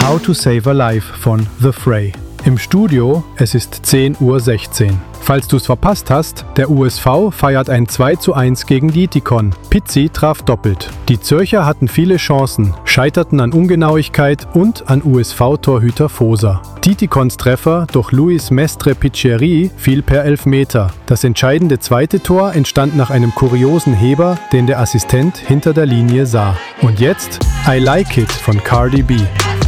How to Save a Life von The Fray. Im Studio, es ist 10:16 Uhr. Falls du es verpasst hast, der USV feiert ein 2:1 gegen Dietikon. Pizzi traf doppelt. Die Zürcher hatten viele Chancen, scheiterten an Ungenauigkeit und an USV-Torhüter Foser. Dietikons Treffer durch Luis Mestre Picheri fiel per Elfmeter. Das entscheidende zweite Tor entstand nach einem kuriosen Heber, den der Assistent hinter der Linie sah. Und jetzt I Like It von Cardi B.